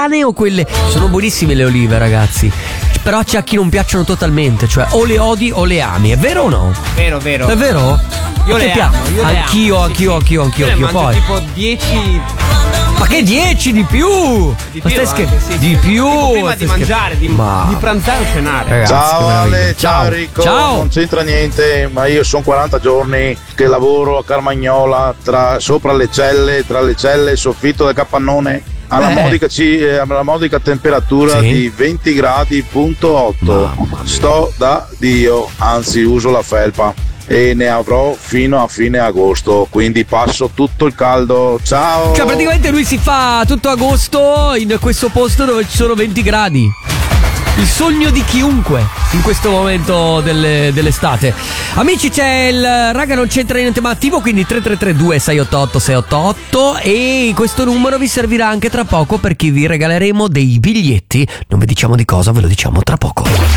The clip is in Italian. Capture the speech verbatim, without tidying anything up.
sane o quelle... Sono buonissime le olive, ragazzi. Però c'è a chi non piacciono totalmente, cioè o le odi o le ami, è vero o no? Vero, vero. È vero? Io le amo, io le anch'io, amo. anch'io, anch'io, anch'io, Io anch'io, ne mangio poi. tipo dieci. Ma che dieci di più? Di Ma più, stai scher- anche, sì, di sì. più? Tipo prima di Stai scher- mangiare, di, Ma- di pranzare o cenare. Ragazzi, Ciao che meraviglia. Ale, ciao Enrico, Ciao. non c'entra niente, ma io sono quaranta giorni che lavoro a Carmagnola, tra, sopra le celle, tra le celle e il soffitto del capannone, alla Eh. modica, ci- eh, alla modica temperatura Sì. di venti gradi punto otto. Sto da Dio, anzi uso la felpa e ne avrò fino a fine agosto, quindi passo tutto il caldo. Ciao! Cioè praticamente lui si fa tutto agosto in questo posto dove ci sono venti gradi. Il sogno di chiunque in questo momento delle- dell'estate. Amici, c'è il raga non c'entra niente ma attivo, quindi tre tre tre due sei otto otto sei otto otto, e questo numero vi servirà anche tra poco perché vi regaleremo dei biglietti. Non vi diciamo di cosa, ve lo diciamo tra poco.